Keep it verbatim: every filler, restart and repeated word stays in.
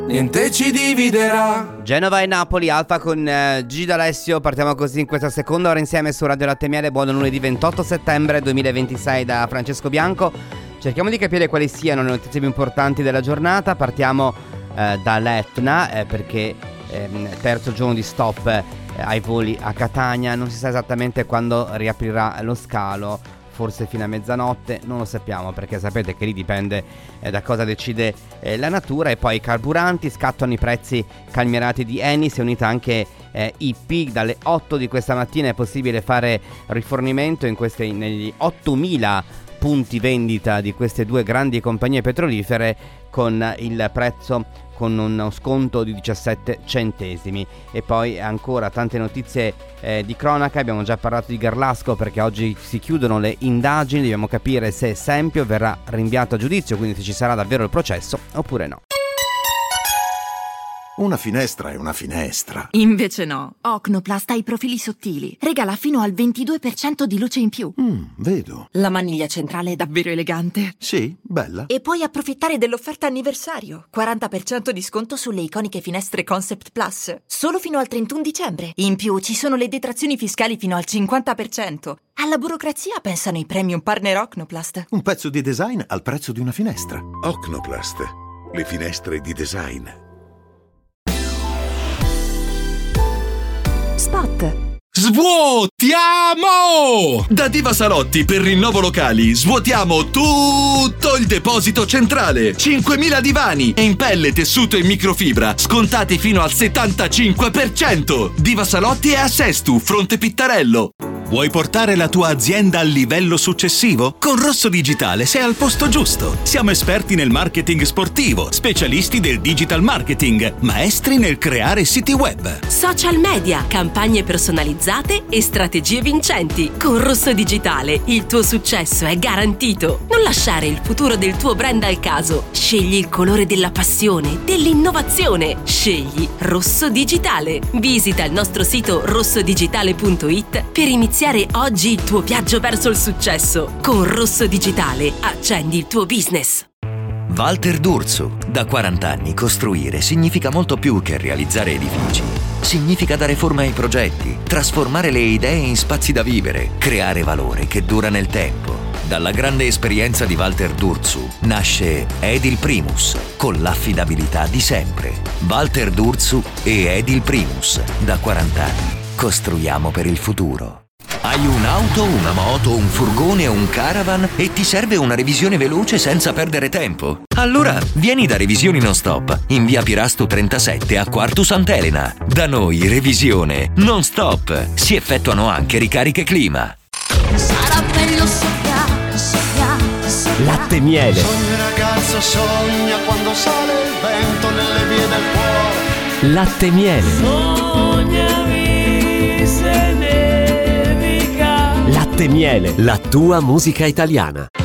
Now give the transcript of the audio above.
niente ci dividerà. Genova e Napoli, Alfa con eh, Gigi D'Alessio. Partiamo così in questa seconda ora insieme su Radio Latte e Miele. Buon lunedì ventotto settembre duemilaventisei da Francesco Bianco. Cerchiamo di capire quali siano le notizie più importanti della giornata. Partiamo eh, dall'Etna eh, perché ehm, terzo giorno di stop eh, ai voli a Catania. Non si sa esattamente quando riaprirà lo scalo, forse fino a mezzanotte, non lo sappiamo, perché sapete che lì dipende eh, da cosa decide eh, la natura. E poi i carburanti, scattano i prezzi calmierati di Eni, si è unita anche eh, I P. Dalle otto di questa mattina è possibile fare rifornimento in questi, negli ottomila punti vendita di queste due grandi compagnie petrolifere, con il prezzo con uno sconto di diciassette centesimi. E poi ancora tante notizie eh, di cronaca. Abbiamo già parlato di Garlasco perché oggi si chiudono le indagini, dobbiamo capire se Sempio verrà rinviato a giudizio, quindi se ci sarà davvero il processo oppure no. Una finestra è una finestra. Invece no. Ocnoplast ha i profili sottili. Regala fino al ventidue per cento di luce in più. Mm, vedo. La maniglia centrale è davvero elegante. Sì, bella. E puoi approfittare dell'offerta anniversario. quaranta per cento di sconto sulle iconiche finestre Concept Plus. Solo fino al trentuno dicembre. In più ci sono le detrazioni fiscali fino al cinquanta per cento. Alla burocrazia pensano i premium partner Ocnoplast. Un pezzo di design al prezzo di una finestra. Ocnoplast, le finestre di design. Spot. Svuotiamo! Da Diva Salotti per rinnovo locali svuotiamo tutto il deposito centrale. cinquemila divani in pelle, tessuto e microfibra scontati fino al settantacinque per cento. Diva Salotti è a Sestu, Fronte Pittarello. Vuoi portare la tua azienda al livello successivo? Con Rosso Digitale sei al posto giusto. Siamo esperti nel marketing sportivo, specialisti del digital marketing, maestri nel creare siti web, social media, campagne personalizzate e strategie vincenti. Con Rosso Digitale il tuo successo è garantito. Non lasciare il futuro del tuo brand al caso. Scegli il colore della passione, dell'innovazione. Scegli Rosso Digitale. Visita il nostro sito rosso digitale punto it per iniziare oggi il tuo viaggio verso il successo. Con Rosso Digitale accendi il tuo business. Walter D'Urso. Da quaranta anni costruire significa molto più che realizzare edifici. Significa dare forma ai progetti, trasformare le idee in spazi da vivere, creare valore che dura nel tempo. Dalla grande esperienza di Walter D'Urso nasce Edil Primus, con l'affidabilità di sempre. Walter D'Urso e Edil Primus. Da quaranta anni costruiamo per il futuro. Hai un'auto, una moto, un furgone o un caravan e ti serve una revisione veloce senza perdere tempo? Allora vieni da Revisioni Non Stop in via Pirasto trentasette a Quartu Sant'Elena. Da noi revisione non stop. Si effettuano anche ricariche clima. Sarà bello sognare, sognare, sognare. Latte e Miele. Sogna ragazzo, sogna quando sale il vento nelle vie del cuore. Latte e Miele. Sognami se nevica. Latte e Miele, la tua musica italiana.